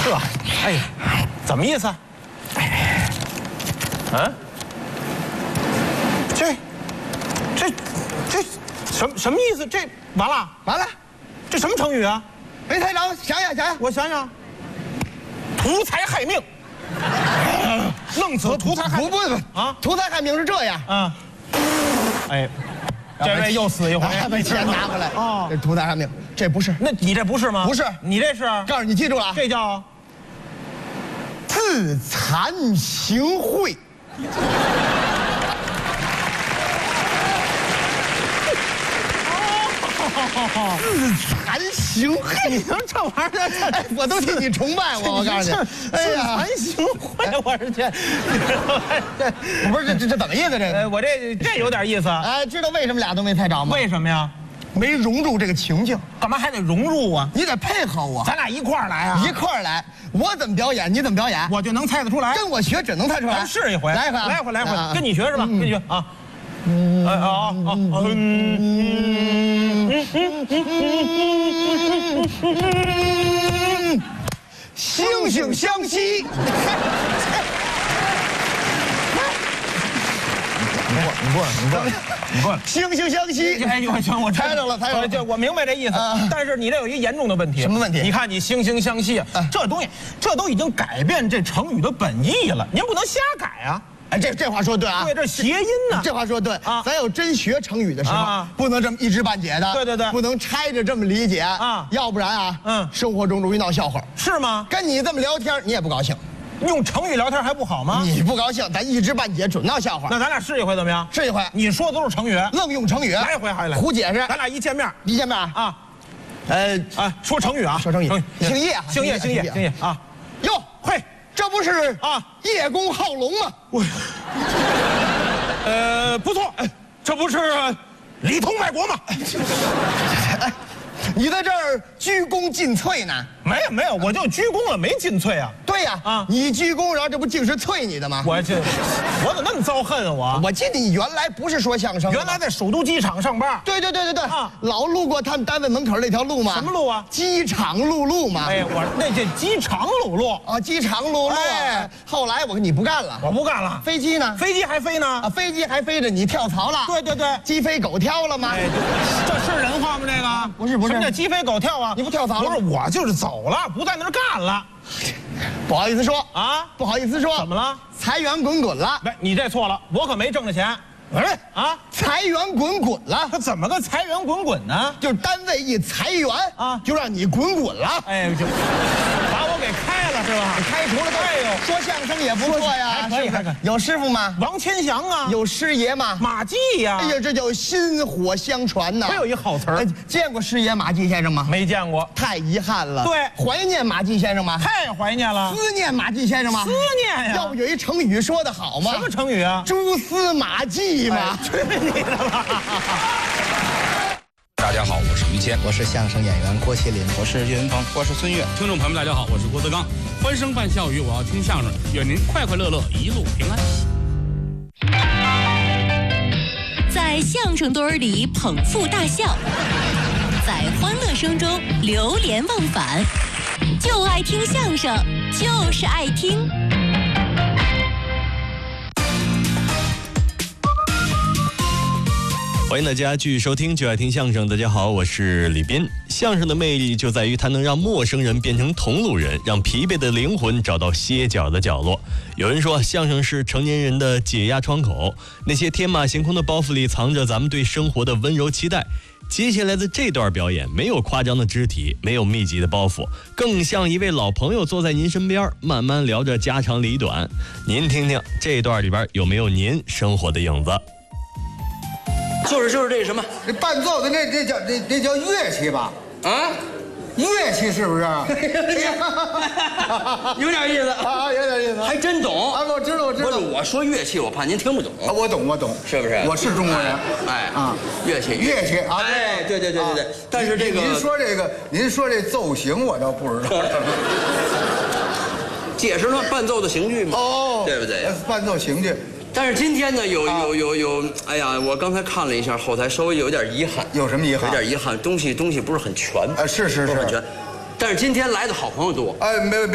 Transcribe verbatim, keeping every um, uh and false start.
这，哎呀，怎么意思？嗯？这，这，这什么什么意思？这完了， 完了， 这什么成语啊？ 没猜着，想想想想， 我想想，图财害命，弄死图财害不不不啊！图财害命是这样啊。哎，这位又死一回， 把钱拿回来哦。 这图财害命，这不是？ 那你这不是吗？ 不是， 你这是？ 告诉你，记住了， 这叫自惭形秽。自惭形秽， 你说这玩意儿， 哎，我都替你崇拜我，我告诉你， 哎呀，自惭形秽，我是这， 这不是这这这怎么意思？这个，我这这有点意思。 哎，知道为什么俩都没猜着吗？ 为什么呀？ 没融入这个情境， 干嘛还得融入啊？ 你得配合我， 咱俩一块儿来啊！ 一块儿来，我怎么表演，你怎么表演， 我就能猜得出来。 跟我学，只能猜出来。 试一回， 来一回， 来一回，来一回， 啊、 跟你学是吧？嗯、跟你学啊。嗯啊啊啊嗯嗯嗯，惺惺相惜。 你过，你过，你过，你过， 惺惺相惜。 哎，我行，我猜着了，猜着了， 就我明白这意思。但是你这有一严重的问题。 什么问题？ 你看你惺惺相惜，这东西，这都已经改变这成语的本意了，您不能瞎改啊。 哎，这这话说对啊， 对，这谐音呢。 这话说对啊，咱要真学成语的时候，不能这么一知半解的。 对对对， 不能拆着这么理解啊，要不然啊，嗯，生活中容易闹笑话。 是吗？ 跟你这么聊天，你也不高兴。 用成语聊天还不好吗？ 你不高兴，咱一知半解，准闹笑话。 那咱俩试一回怎么样？ 试一回。 你说的都是成语， 愣用成语。 来一回还是来？ 胡解释。 咱俩一见面， 一见面啊， 呃啊，说成语啊， 说成语。姓叶， 姓叶，姓叶，姓叶啊。 哟， 嘿， 这不是啊叶公好龙吗？ 我，呃，不错，这不是里通外国吗？ 你在这儿鞠躬尽瘁呢？ 没有没有，我就鞠躬了，没尽瘁啊。 对呀，啊，你鞠躬，然后这不竟是啐你的吗？ 我这，我怎么那么遭恨啊我？ 我记得你原来不是说相声， 原来在首都机场上班。 对对对对对， 啊， 老路过他们单位门口那条路吗？ 什么路啊？ 机场路路嘛。 哎，我那这机场路路啊，机场路路。哎，后来我你不干了， 我不干了。 飞机呢？ 飞机还飞呢？ 啊，飞机还飞着，你跳槽了？ 对对对， 鸡飞狗跳了吗？ 哎，这是人话吗？这个不是不是， 什么叫鸡飞狗跳啊？ 你不跳槽了？ 不是，我就是走了，不在那儿干了。 不好意思说啊， 不好意思说， 怎么了？ 财源滚滚了。 不，你这错了，我可没挣着钱。 哎啊， 财源滚滚了， 他怎么个财源滚滚呢？ 就是单位一裁员啊，就让你滚滚了。 哎，就把我给开了是吧？ 开除了。哎呦，说相声也不错呀， 还可以，还可以。 有师傅吗？ 王千祥啊。 有师爷吗？ 马季呀。 哎呀，这叫薪火相传呐。 还有一好词儿， 见过师爷马季先生吗？ 没见过， 太遗憾了。 对， 怀念马季先生吗？ 太怀念了。 思念马季先生吗？ 思念呀。 要不有一成语说得好吗？ 什么成语啊？ 蛛丝马迹嘛。 你的吧！ 大家好，我是于谦， 我是相声演员郭麒麟， 我是岳云鹏， 我是孙越。听众朋友们，大家好，我是郭德纲。欢声伴笑语，我要听相声，愿您快快乐乐，一路平安。 在相声堆儿里捧腹大笑，在欢乐声中流连忘返，就爱听相声，就是爱听。 欢迎大家继续收听就爱听相声。大家好，我是李斌。相声的魅力就在于它能让陌生人变成同路人，让疲惫的灵魂找到歇脚的角落。有人说相声是成年人的解压窗口，那些天马行空的包袱里藏着咱们对生活的温柔期待。接下来的这段表演没有夸张的肢体，没有密集的包袱，更像一位老朋友坐在您身边，慢慢聊着家长里短。您听听这段里边有没有您生活的影子？ 就是就是这什么， 这伴奏的那这叫这这叫乐器吧？ 啊， 乐器是不是？ 有点意思啊，有点意思， 还真懂啊！我知道，我知道。 不是我说乐器，我怕您听不懂。 啊，我懂，我懂， 是不是？ 我是中国人。 哎啊， 乐器， 乐器啊！ 哎，对对对对对。但是这个您说这个，您说这奏型，我倒不知道。 解释了伴奏的形句嘛？ 哦， 对不对？ 伴奏形句。 但是今天呢，有有有有，哎呀，我刚才看了一下后台，稍微有点遗憾。 有什么遗憾？ 有点遗憾，东西东西不是很全。 啊，是是是， 很全。但是今天来的好朋友多。 哎，没没。